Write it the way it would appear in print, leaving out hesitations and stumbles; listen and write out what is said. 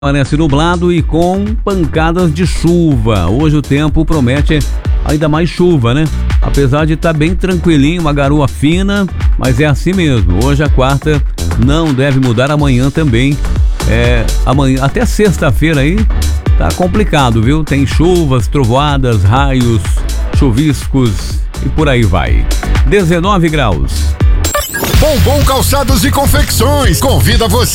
Amanhece nublado e com pancadas de chuva. Hoje o tempo promete ainda mais chuva, né? Apesar de estar bem tranquilinho, uma garoa fina, mas é assim mesmo. Hoje a quarta não deve mudar, amanhã também. Amanhã até sexta-feira aí tá complicado, viu? Tem chuvas, trovoadas, raios, chuviscos e por aí vai. 19 graus. Bombom Calçados e Confecções convida você